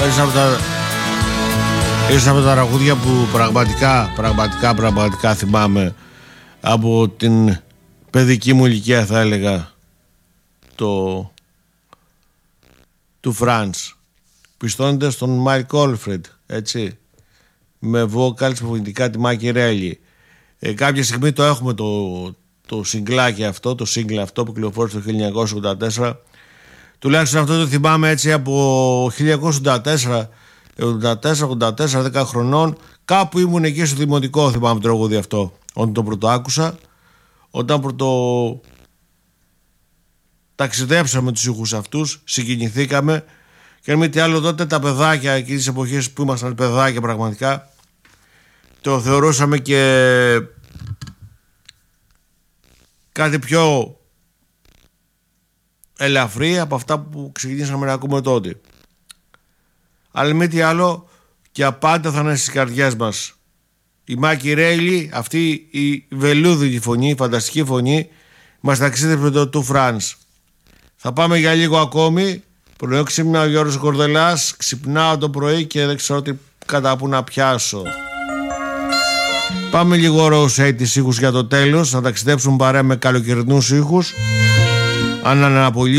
Ήσουν από τα τραγούδια που πραγματικά θυμάμαι από την παιδική μου ηλικία, θα έλεγα, του Φρανς. Πιστώνεται στον Μάικ Όλφρεντ, έτσι, με vocals που φωνητικά τη Μάκη Ρέλη. Κάποια στιγμή το έχουμε το συγκλάκι αυτό, το single αυτό που κυκλοφόρησε το 1984. Τουλάχιστον αυτό το θυμάμαι έτσι από 1984, 84, 10 χρονών. Κάπου ήμουν εκεί στο δημοτικό, θυμάμαι το τραγούδι αυτό, όταν το πρώτο άκουσα. Όταν πρώτο ταξιδέψαμε τους ήχους αυτούς, συγκινηθήκαμε. Και αν μη τι άλλο, τότε τα παιδάκια εκείνες τις εποχές που ήμασταν παιδάκια πραγματικά, το θεωρούσαμε και κάτι πιο ελαφρύ από αυτά που ξεκινήσαμε να ακούμε τότε. Αλλά μη τι άλλο, και απάντα θα είναι στις καρδιές μας η Μάκη Ρέιλι, αυτή η βελούδινη φωνή, η φανταστική φωνή, μας ταξίδεψε το του Φρανς. Θα πάμε για λίγο ακόμη. Πρωί ξύπνα ο Γιώργος Κορδελάς, ξυπνάω το πρωί και δεν ξέρω τι κατά που να πιάσω. Πάμε λίγο Rose 80's ήχους για το τέλος, να ταξιδέψουν παρέα με καλοκαιρινούς ήχους. Αν αναπολύσουν